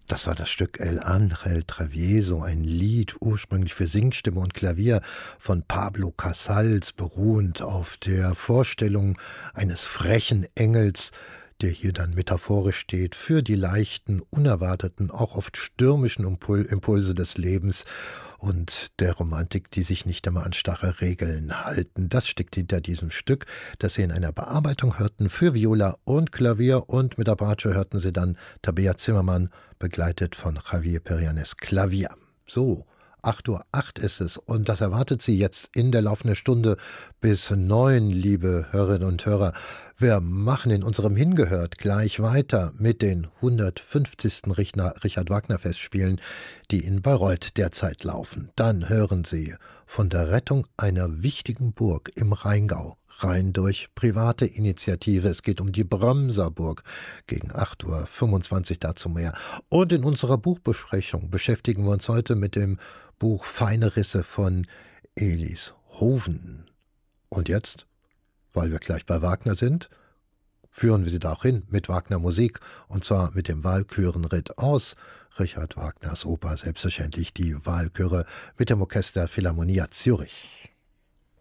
Das war das Stück El Ángel Travieso, ein Lied ursprünglich für Singstimme und Klavier von Pablo Casals, beruhend auf der Vorstellung eines frechen Engels, der hier dann metaphorisch steht für die leichten, unerwarteten, auch oft stürmischen Impulse des Lebens und der Romantik, die sich nicht immer an starre Regeln halten. Das steckt hinter diesem Stück, das Sie in einer Bearbeitung hörten für Viola und Klavier, und mit der Bratsche hörten Sie dann Tabea Zimmermann, begleitet von Javier Perianes Klavier. So, 8:08 Uhr ist es, und das erwartet Sie jetzt in der laufenden Stunde bis 9, liebe Hörerinnen und Hörer. Wir machen in unserem Hingehört gleich weiter mit den 150. Richard Wagner Festspielen, die in Bayreuth derzeit laufen. Dann hören Sie von der Rettung einer wichtigen Burg im Rheingau, rein durch private Initiative. Es geht um die Brömserburg. Gegen 8:25 Uhr dazu mehr. Und in unserer Buchbesprechung beschäftigen wir uns heute mit dem Buch Feine Risse von Elis Hoven. Und jetzt, weil wir gleich bei Wagner sind, führen wir Sie da auch hin mit Wagner Musik, und zwar mit dem Walkürenritt aus Richard Wagners Oper, selbstverständlich die Walküre mit dem Orchester Philharmonia Zürich.